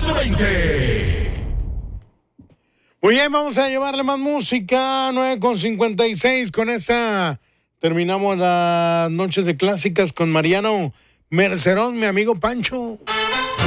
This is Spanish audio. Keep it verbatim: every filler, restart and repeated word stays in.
doce veinte. Muy bien, vamos a llevarle más música. nueve con cincuenta y seis. Con esta terminamos las noches de clásicas con Mariano Mercerón, mi amigo Pancho.